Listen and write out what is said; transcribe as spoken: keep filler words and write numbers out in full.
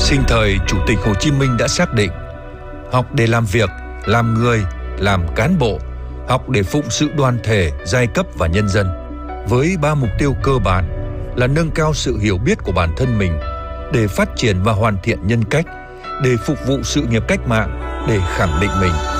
Sinh thời, Chủ tịch Hồ Chí Minh đã xác định học để làm việc, làm người, làm cán bộ, học để phụng sự đoàn thể, giai cấp và nhân dân. Với ba mục tiêu cơ bản là nâng cao sự hiểu biết của bản thân mình, để phát triển và hoàn thiện nhân cách, để phục vụ sự nghiệp cách mạng, để khẳng định mình.